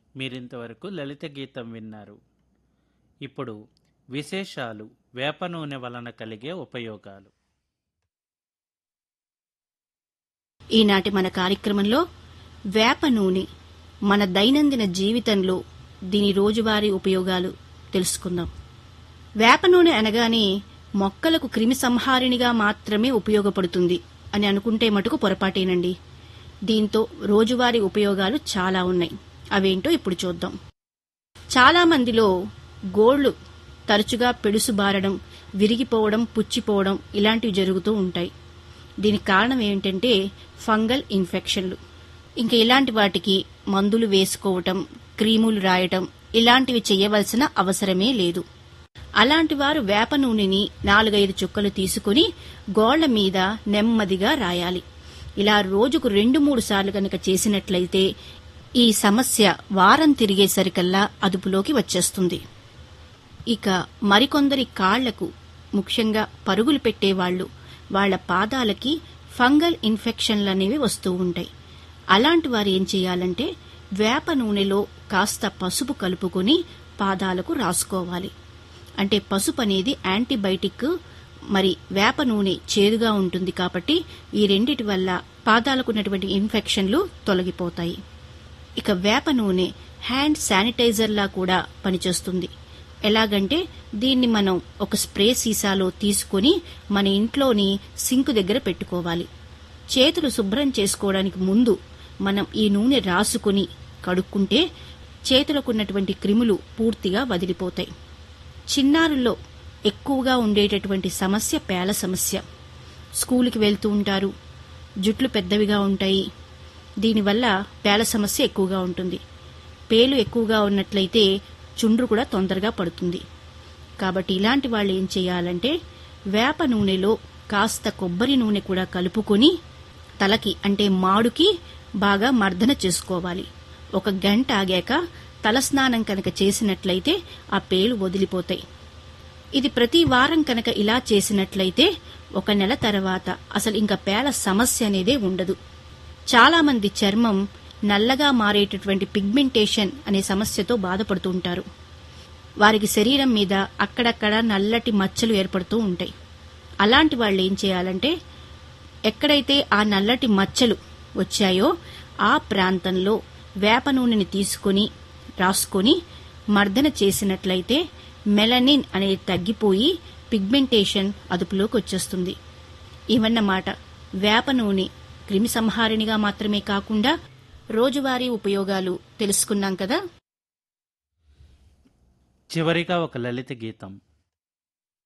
మీరింతవరకు లలిత గీతం విన్నారు. ఇప్పుడు విశేషాలు, వేప నూనె వలన కలిగే ఉపయోగాలు. ఈనాటి మన కార్యక్రమంలో వేప నూనె మన దైనందిన జీవితంలో దీని రోజువారీ ఉపయోగాలు తెలుసుకుందాం. వేప నూనె అనగానే మొక్కలకు క్రిమి సంహారిణిగా మాత్రమే ఉపయోగపడుతుంది అని అనుకుంటే మటుకు పొరపాటేనండి. దీంతో రోజువారీ ఉపయోగాలు చాలా ఉన్నాయి. అవేంటో ఇప్పుడు చూద్దాం. చాలా మందిలో గోళ్లు తరచుగా పెడుసుబారడం, విరిగిపోవడం, పుచ్చిపోవడం ఇలాంటివి జరుగుతూ ఉంటాయి. దీనికి కారణం ఏంటంటే ఫంగల్ ఇన్ఫెక్షన్లు. ఇంకా ఇలాంటి వాటికి మందులు వేసుకోవటం, క్రీములు రాయటం ఇలాంటివి చేయవలసిన అవసరమే లేదు. అలాంటి వారు వేప నూనెని 4-5 చుక్కలు తీసుకుని గోళ్ల మీద నెమ్మదిగా రాయాలి. ఇలా రోజుకు 2-3 సార్లు కనుక చేసినట్లయితే ఈ సమస్య వారం తిరిగేసరికల్లా అదుపులోకి వచ్చేస్తుంది. ఇక మరికొందరి కాళ్లకు, ముఖ్యంగా పరుగులు పెట్టేవాళ్లు, వాళ్ల పాదాలకి ఫంగల్ ఇన్ఫెక్షన్లనేవి వస్తూ ఉంటాయి. అలాంటి వారు ఏం చేయాలంటే వేప నూనెలో కాస్త పసుపు కలుపుకొని పాదాలకు రాసుకోవాలి. అంటే పసుపు అనేది యాంటీబయాటిక్, మరి వేప నూనె చేదుగా ఉంటుంది కాబట్టి ఈ రెండిటి వల్ల పాదాలకు ఉన్నటువంటి ఇన్ఫెక్షన్లు తొలగిపోతాయి. ఇక వేప నూనె హ్యాండ్ శానిటైజర్లా కూడా పనిచేస్తుంది. ఎలాగంటే దీన్ని మనం ఒక స్ప్రే సీసాలో తీసుకుని మన ఇంట్లోని సింకు దగ్గర పెట్టుకోవాలి. చేతులు శుభ్రం చేసుకోవడానికి ముందు మనం ఈ నూనె రాసుకుని కడుక్కుంటే చేతులకు ఉన్నటువంటి క్రిములు పూర్తిగా వదిలిపోతాయి. చిన్నారుల్లో ఎక్కువగా ఉండేటటువంటి సమస్య పేల సమస్య. స్కూలుకి వెళ్తూ ఉంటారు, జుట్లు పెద్దవిగా ఉంటాయి. దీనివల్ల పేల సమస్య ఎక్కువగా ఉంటుంది. పేలు ఎక్కువగా ఉన్నట్లయితే చుండ్రు కూడా తొందరగా పడుతుంది. కాబట్టి ఇలాంటి వాళ్ళు ఏం చేయాలంటే వేప నూనెలో కాస్త కొబ్బరి నూనె కూడా కలుపుకొని తలకి అంటే మాడుకి బాగా మర్దన చేసుకోవాలి. 1 గంట ఆగాక తలస్నానం కనుక చేసినట్లయితే ఆ పేలు వదిలిపోతాయి. ఇది ప్రతి వారం కనుక ఇలా చేసినట్లయితే 1 నెల తర్వాత అసలు ఇంకా పేల సమస్య అనేదే ఉండదు. చాలా మంది చర్మం నల్లగా మారేటటువంటి పిగ్మెంటేషన్ అనే సమస్యతో బాధపడుతూ ఉంటారు. వారికి శరీరం మీద అక్కడక్కడ నల్లటి మచ్చలు ఏర్పడుతూ ఉంటాయి. అలాంటి వాళ్ళు ఏం చేయాలంటే ఎక్కడైతే ఆ నల్లటి మచ్చలు వచ్చాయో ఆ ప్రాంతంలో వేప నూనెని తీసుకుని రాసుకొని మర్దన చేసినట్లయితే మెలనిన్ అనేది తగ్గిపోయి పిగ్మెంటేషన్ అదుపులోకి వచ్చేస్తుంది. ఇవన్నమాట వేప నూనె క్రిమి సంహారిణిగా మాత్రమే కాకుండా రోజువారీ ఉపయోగాలు తెలుసుకున్నాం కదా. చివరిగా ఒక లలిత గీతం.